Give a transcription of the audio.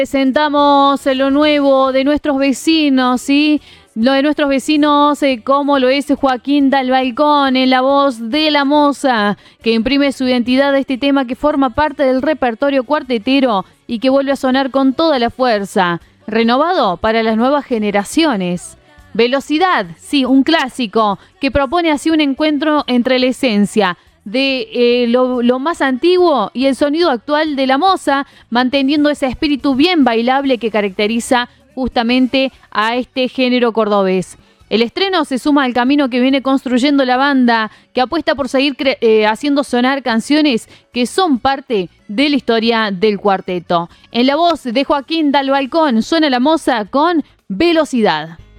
Presentamos lo nuevo de nuestros vecinos, ¿sí? Lo de nuestros vecinos, como lo es Joaquín Dalbalcón, en la voz de La Moza, que imprime su identidad a este tema que forma parte del repertorio cuartetero y que vuelve a sonar con toda la fuerza, renovado para las nuevas generaciones. Velocidad, sí, un clásico que propone así un encuentro entre la esencia de lo más antiguo y el sonido actual de La Moza, manteniendo ese espíritu bien bailable que caracteriza justamente a este género cordobés. El estreno se suma al camino que viene construyendo la banda, que apuesta por seguir haciendo sonar canciones que son parte de la historia del cuarteto. En la voz de Joaquín Dalbalcón suena La Moza con Velocidad.